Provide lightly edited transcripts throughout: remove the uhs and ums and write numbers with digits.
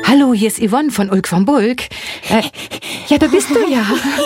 Hallo, hier ist Yvonne von Ulk von Bulk. Ja, da bist du ja.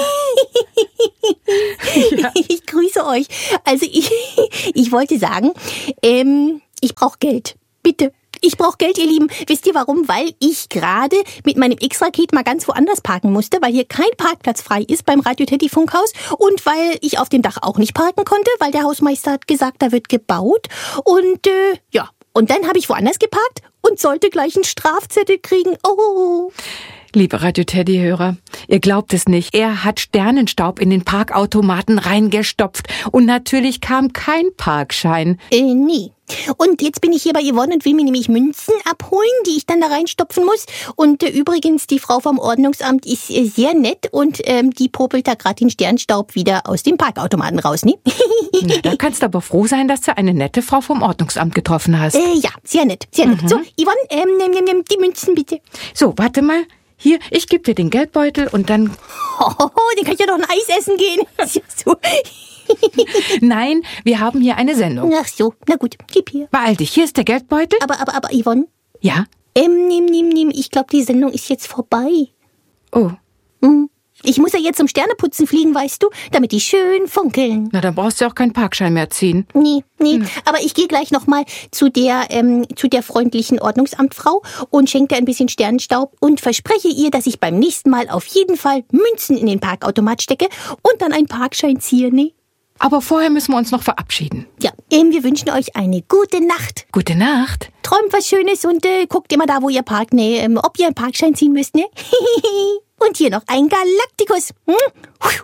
Ja. Ich grüße euch. Also ich wollte sagen, ich brauche Geld. Bitte. Ich brauche Geld, ihr Lieben. Wisst ihr warum? Weil ich gerade mit meinem X-Raket mal ganz woanders parken musste, weil hier kein Parkplatz frei ist beim Radio Teddy Funkhaus und weil ich auf dem Dach auch nicht parken konnte, weil der Hausmeister hat gesagt, da wird gebaut. Und ja, und dann habe ich woanders geparkt und sollte gleich einen Strafzettel kriegen. Oh. Liebe Radio Teddy-Hörer, ihr glaubt es nicht. Er hat Sternenstaub in den Parkautomaten reingestopft und natürlich kam kein Parkschein. Nee. Und jetzt bin ich hier bei Yvonne und will mir nämlich Münzen abholen, die ich dann da reinstopfen muss. Und übrigens, die Frau vom Ordnungsamt ist sehr nett und die popelt da gerade den Sternstaub wieder aus dem Parkautomaten raus, ne? Na, da kannst du aber froh sein, dass du eine nette Frau vom Ordnungsamt getroffen hast. Ja, sehr nett, sehr nett. So, Yvonne, nimm die Münzen bitte. So, warte mal. Hier, ich gebe dir den Geldbeutel und dann... Den kann ich ja doch ein Eis essen gehen. Ja so. Nein, wir haben hier eine Sendung. Ach so, na gut, gib hier. Beeil dich, hier ist der Geldbeutel. Aber Yvonne? Ja? Nimm. Ich glaube, die Sendung ist jetzt vorbei. Oh. Ich muss ja jetzt zum Sterneputzen fliegen, weißt du, damit die schön funkeln. Na, dann brauchst du auch keinen Parkschein mehr ziehen. Nee. Aber ich gehe gleich nochmal zu der freundlichen Ordnungsamtfrau und schenke ein bisschen Sternenstaub und verspreche ihr, dass ich beim nächsten Mal auf jeden Fall Münzen in den Parkautomat stecke und dann einen Parkschein ziehe, ne? Aber vorher müssen wir uns noch verabschieden. Ja, wir wünschen euch eine gute Nacht. Gute Nacht. Träumt was Schönes und guckt immer da, wo ihr parkt, ne? Ob ihr einen Parkschein ziehen müsst, ne? Und hier noch ein Galaktikus.